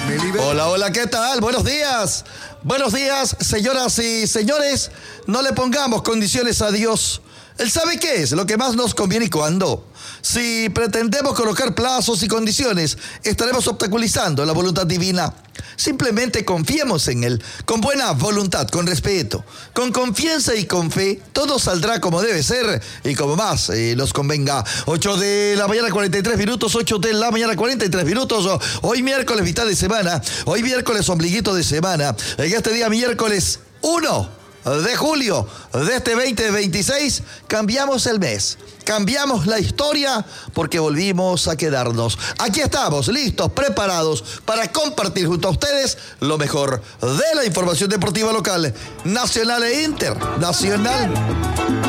Hola, hola, ¿qué tal? Buenos días. Buenos días, señoras y señores. No le pongamos condiciones a Dios. Él sabe qué es lo que más nos conviene y cuándo. Si pretendemos colocar plazos y condiciones, estaremos obstaculizando la voluntad divina. Simplemente confiemos en Él, con buena voluntad, con respeto, con confianza y con fe. Todo saldrá como debe ser y como más nos convenga. 8 de la mañana, 43 minutos, 8 de la mañana, 43 minutos. Hoy miércoles, mitad de semana. Hoy miércoles, ombliguito de semana. En este día, miércoles 1 de julio de este 2026, cambiamos el mes, cambiamos la historia porque volvimos a quedarnos. Aquí estamos, listos, preparados para compartir junto a ustedes lo mejor de la información deportiva local, nacional e internacional.